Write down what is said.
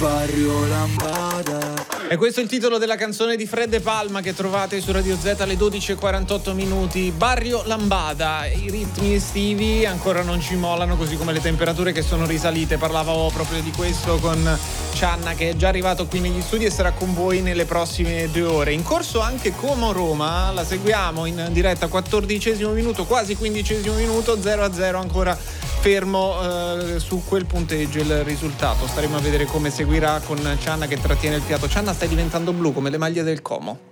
Barrio Lambada. E questo è il titolo della canzone di Fred De Palma che trovate su Radio Z alle 12:48 minuti. Barrio Lambada. I ritmi estivi ancora non ci mollano, così come le temperature che sono risalite. Parlavo proprio di questo con Cianna, che è già arrivato qui negli studi e sarà con voi nelle prossime 2 ore. In corso anche Como Roma, la seguiamo in diretta, 14° minuto, quasi 15° minuto, 0-0 ancora fermo su quel punteggio il risultato. Staremo a vedere come seguirà con Cianna che trattiene il fiato. Cianna, stai diventando blu come le maglie del Como.